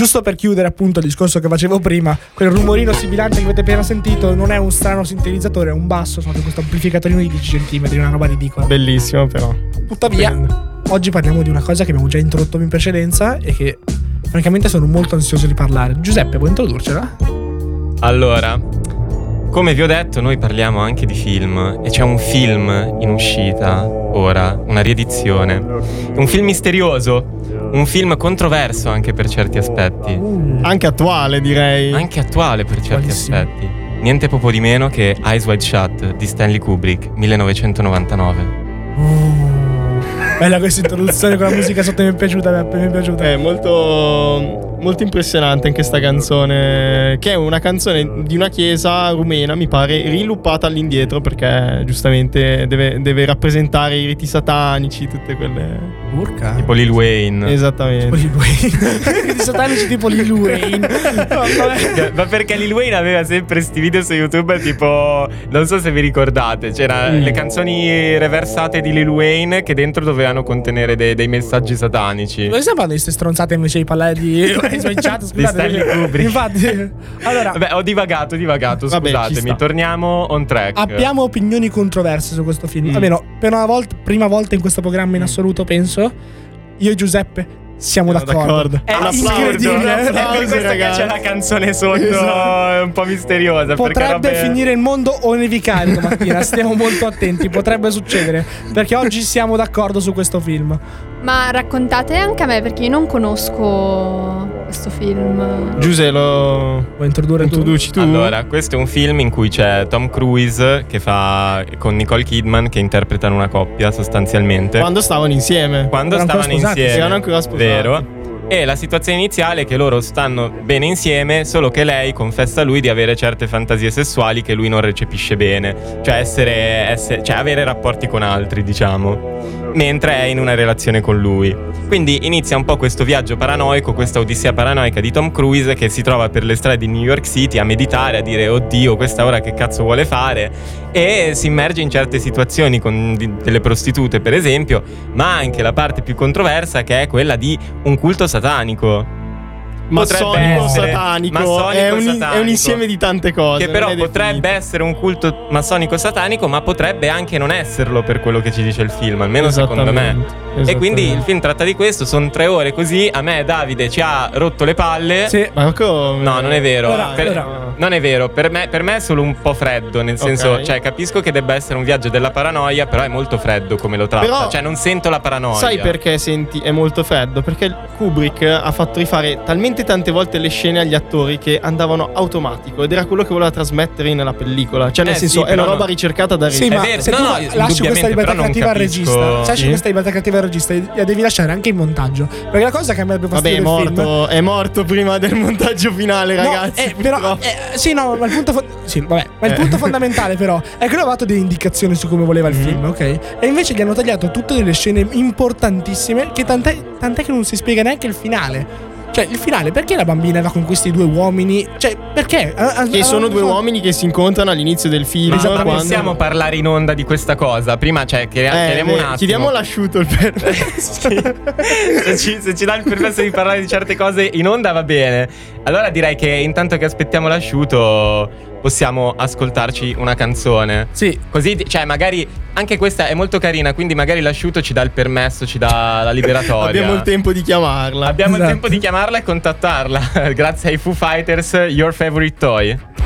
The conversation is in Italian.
Giusto per chiudere appunto il discorso che facevo prima, quel rumorino sibilante che avete appena sentito non è un strano sintetizzatore, è un basso, sono questo amplificatorino di 10 cm, una roba ridicola. Bellissimo però. Tuttavia, oggi parliamo di una cosa che abbiamo già introdotto in precedenza e che francamente sono molto ansioso di parlare. Giuseppe, vuoi introdurcela? Allora, come vi ho detto, noi parliamo anche di film e c'è un film in uscita ora, una riedizione. È un film misterioso, un film controverso anche per certi aspetti. Anche attuale, direi. Anche attuale per certi Attualissimo. aspetti. Niente poco di meno che Eyes Wide Shut di Stanley Kubrick, 1999. Bella questa introduzione con la musica sotto, mi è piaciuta, mi è piaciuta. È molto, molto impressionante anche sta canzone, che è una canzone di una chiesa rumena, mi pare, riluppata all'indietro perché giustamente deve rappresentare i riti satanici, tutte quelle... Urca. Tipo Lil Wayne. Esattamente. Lil Wayne. Di satanici tipo Lil Wayne. Ma perché Lil Wayne aveva sempre sti video su YouTube tipo, non so se vi ricordate, c'era le canzoni reversate di Lil Wayne che dentro dovevano contenere dei messaggi satanici. Dove stiamo parlando di queste stronzate invece di parlare di chat, scusate, Di Stanley Kubrick. Infatti, allora, Vabbè, ho divagato, Vabbè, ci scusatemi, sta. torniamo on track. abbiamo opinioni controverse su questo film. Almeno per una volta, prima volta in questo programma in assoluto, penso. Io e Giuseppe siamo d'accordo. È Un applauso, incredibile. un applauso, È per questo che ragazzi. c'è la canzone sotto un po' misteriosa. Potrebbe perché finire il mondo o nevicare domattina. Stiamo molto attenti, potrebbe succedere. Perché oggi siamo d'accordo su questo film. Ma raccontate anche a me, perché io non conosco questo film. Giuse, lo Vuoi introdurre tu? introduci tu? Allora, questo è un film in cui c'è Tom Cruise che fa con Nicole Kidman che interpretano una coppia sostanzialmente. Quando stavano insieme. Quando Erano ancora stavano sposati, insieme, erano ancora sposati. vero? E la situazione iniziale è che loro stanno bene insieme, solo che lei confessa a lui di avere certe fantasie sessuali che lui non recepisce bene, cioè cioè avere rapporti con altri, diciamo, mentre è in una relazione con lui. Quindi inizia un po' questo viaggio paranoico, questa odissea paranoica di Tom Cruise che si trova per le strade di New York City a meditare, a dire oddio, questa ora che cazzo vuole fare, e si immerge in certe situazioni con delle prostitute per esempio, ma anche la parte più controversa che è quella di un culto satanico. Massonico satanico. È un satanico. insieme di tante cose. Che però non è potrebbe definito. essere un culto massonico satanico, ma potrebbe anche non esserlo per quello che ci dice il film, almeno secondo me. E quindi il film tratta di questo, sono 3 ore così, a me Davide ci ha rotto le palle. Sì. Ma come? No, non è vero. Allora. Non è vero, per me è solo un po' freddo, nel senso, Ok. cioè capisco che debba essere un viaggio della paranoia, però è molto freddo come lo tratta, Però- cioè non sento la paranoia. Sai perché senti è molto freddo? Perché Kubrick ha fatto rifare talmente tante volte le scene agli attori che andavano automatico ed era quello che voleva trasmettere nella pellicola. Cioè nel senso sì, è una però roba no. ricercata da Sì, regista. ma vero, se no, tu no, lasci questa indubbiamente, libertà però non creativa al capisco. regista, se lasci Sì. questa libertà creativa al regista, la devi lasciare anche in montaggio. Perché la cosa che a me più Vabbè, fastidio è del film, è morto prima del montaggio finale, ragazzi. No, però, purtroppo. sì, no, ma il punto sì, vabbè, ma il punto fondamentale però è che lui aveva dato delle indicazioni su come voleva il film, ok? E invece gli hanno tagliato tutte delle scene importantissime che tant'è che non si spiega neanche il finale. Cioè, il finale, perché la bambina va con questi 2 uomini? Cioè, perché? Che sono 2 uomini che si incontrano all'inizio del film. Ma quando- possiamo parlare in onda di questa cosa? Prima, cioè, chiediamo un attimo. Chiediamo l'asciutto il permesso. Se ci dà il permesso di parlare di certe cose in onda va bene. Allora direi che intanto che aspettiamo l'asciutto possiamo ascoltarci una canzone. Sì. Così, cioè magari anche questa è molto carina, quindi magari l'asciutto ci dà il permesso, ci dà la liberatoria. Abbiamo il tempo di chiamarla. Abbiamo il Esatto. tempo di chiamarla e contattarla. Grazie ai Foo Fighters, Your Favorite Toy.